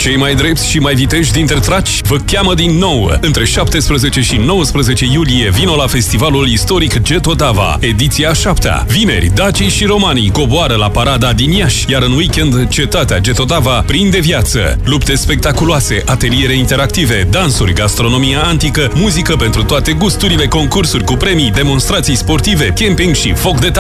Cei mai drepți și mai viteji dintre traci vă cheamă din nou. Între 17 și 19 iulie vino la festivalul istoric Getodava, ediția 7-a. Vineri, dacii și romanii coboară la parada din Iași, iar în weekend cetatea Getodava prinde viață. Lupte spectaculoase, ateliere interactive, dansuri, gastronomia antică, muzică pentru toate gusturile, concursuri cu premii, demonstrații sportive, camping și foc de